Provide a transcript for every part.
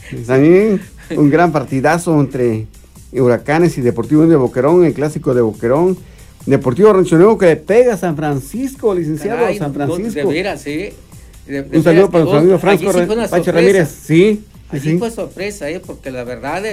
También un gran partidazo entre Huracanes y Deportivo Unión de Boquerón, el clásico de Boquerón. Deportivo Rancho Nuevo que le pega a San Francisco, licenciado. Caray, San Francisco. De veras, sí. Un saludo para nuestro amigo Franco Pacho Ramírez. Sí. Allí fue sorpresa, porque la verdad,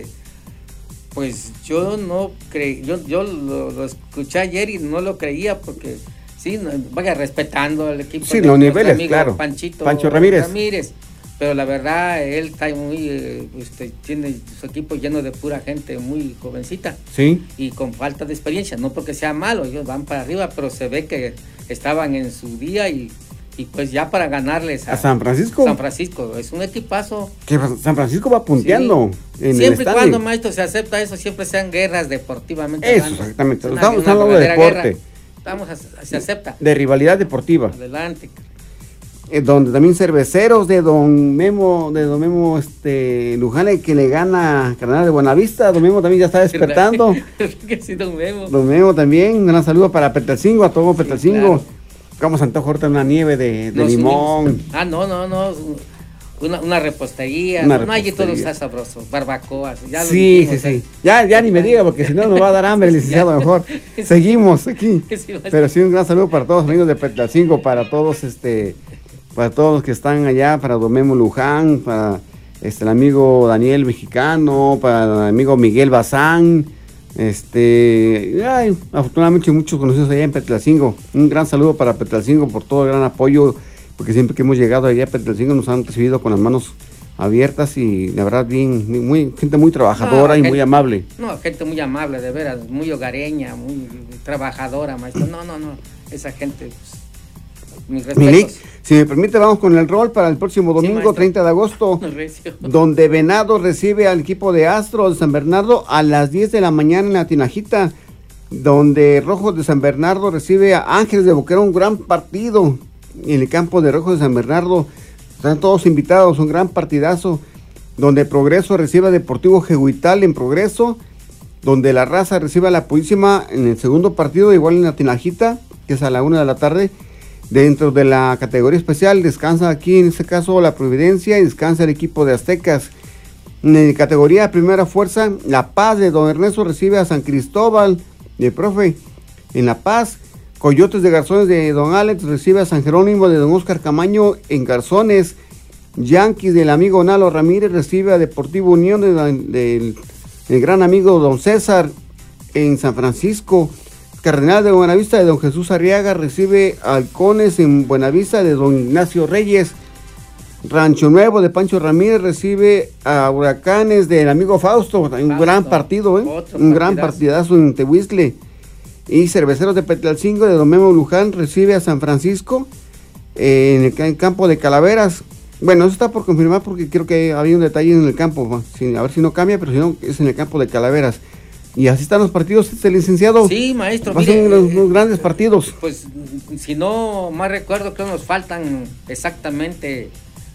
pues yo no creí, yo lo escuché ayer y no lo creía porque sí, vaya respetando al equipo. Sí, los niveles, amigo claro. Pancho Ramírez. Pero la verdad, él está muy, tiene su equipo lleno de pura gente muy jovencita. Sí. Y con falta de experiencia, no porque sea malo, ellos van para arriba, pero se ve que estaban en su día y pues ya para ganarles a San Francisco. San Francisco, es un equipazo. Que San Francisco va punteando. Sí. Siempre y cuando, maestro, se acepta eso, siempre sean guerras deportivamente. Eso, exactamente. Estamos hablando de deporte. Se acepta. De rivalidad deportiva. Adelante. Donde también Cerveceros de Don Memo Luján, que le gana a Cardenal de Buenavista. Don Memo también ya está despertando. Sí, Don Memo. Don Memo también, un gran saludo para Petalcingo, a todo Petalcingo. Claro. Vamos a antojar ahorita una nieve de limón. No. Una repostería. No, allí todo está sabroso. Barbacoas. Ya sí. Ya ni me diga, porque si no nos va a dar hambre, licenciado, mejor. Seguimos aquí. Pero sí, un gran saludo para todos los amigos de Petalcingo, para todos para todos los que están allá, para Don Memo Luján, para el amigo Daniel Mexicano, para el amigo Miguel Bazán, afortunadamente muchos conocidos allá en Petalcingo. Un gran saludo para Petalcingo por todo el gran apoyo, porque siempre que hemos llegado allá a Petalcingo nos han recibido con las manos abiertas y la verdad gente muy trabajadora y muy amable. No, gente muy amable, de veras, muy hogareña, muy trabajadora, maestro. No, esa gente, pues, mis respetos. Milik, si me permite, vamos con el rol para el próximo domingo, 30 de agosto, donde Venado recibe al equipo de Astro de San Bernardo a las 10 de la mañana en la Tinajita, donde Rojos de San Bernardo recibe a Ángeles de Boquerón, un gran partido en el campo de Rojos de San Bernardo. Están todos invitados, un gran partidazo, donde Progreso recibe a Deportivo Jehuital en Progreso, donde La Raza recibe a La Purísima en el segundo partido, igual en la Tinajita, que es a la 1 de la tarde. Dentro de la categoría especial descansa aquí en este caso la Providencia y descansa el equipo de Aztecas. En la categoría primera fuerza, La Paz de Don Ernesto recibe a San Cristóbal de Profe en La Paz. Coyotes de Garzones de Don Alex recibe a San Jerónimo de Don Oscar Camaño en Garzones. Yanquis del amigo Nalo Ramírez recibe a Deportivo Unión del gran amigo Don César en San Francisco. Cardenal de Buenavista de Don Jesús Arriaga recibe a Halcones en Buenavista de Don Ignacio Reyes. Rancho Nuevo de Pancho Ramírez recibe a Huracanes del amigo Fausto. Un gran partido, un gran partidazo en Tehuiztle. Y Cerveceros de Petalcingo de Don Memo Luján recibe a San Francisco en el campo de Calaveras. Bueno, eso está por confirmar porque creo que había un detalle en el campo. A ver si no cambia, pero si no, es en el campo de Calaveras. Y así están los partidos, licenciado. Sí, maestro. Son unos grandes partidos. Pues, si no más recuerdo, creo que nos faltan exactamente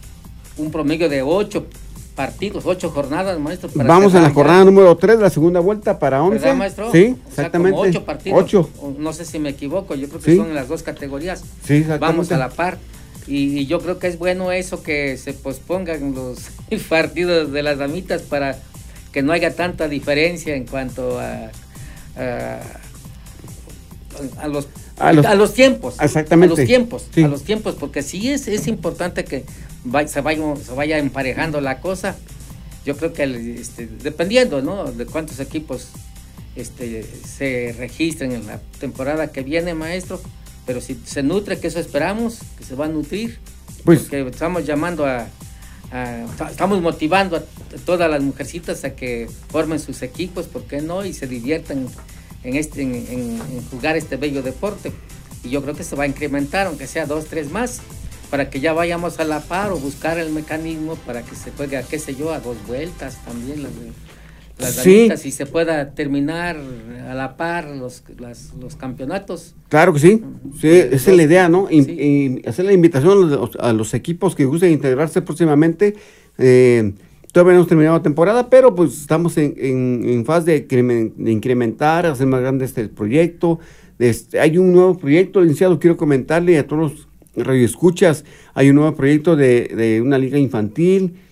un promedio de 8 partidos, 8 jornadas, maestro. Vamos a la jornada número 3, la segunda vuelta para 11. ¿Verdad, maestro? Sí, exactamente. O sea, como 8 partidos. 8. No sé si me equivoco, yo creo que son en las 2 categorías. Sí, exactamente. Vamos a la par. Y yo creo que es bueno eso, que se pospongan los partidos de las damitas para que no haya tanta diferencia en cuanto a los tiempos. Exactamente. A los tiempos, porque sí es importante que se vaya emparejando la cosa. Yo creo que dependiendo, ¿no?, de cuántos equipos se registren en la temporada que viene, maestro, pero si se nutre, que eso esperamos, que se va a nutrir, pues, porque estamos llamando estamos motivando a todas las mujercitas a que formen sus equipos, ¿por qué no?, y se diviertan en jugar este bello deporte. Y yo creo que se va a incrementar, aunque sea 2, 3 más, para que ya vayamos a la par o buscar el mecanismo para que se juegue, qué sé yo, a 2 vueltas también las damitas, y se pueda terminar a la par los campeonatos. Claro que sí, esa es la idea, ¿no? Y hacer la invitación a los equipos que gusten integrarse próximamente. Todavía no hemos terminado la temporada, pero pues estamos en fase de incrementar, hacer más grande el proyecto. Hay un nuevo proyecto, licenciado, quiero comentarle a todos los radioescuchas, hay un nuevo proyecto de una liga infantil.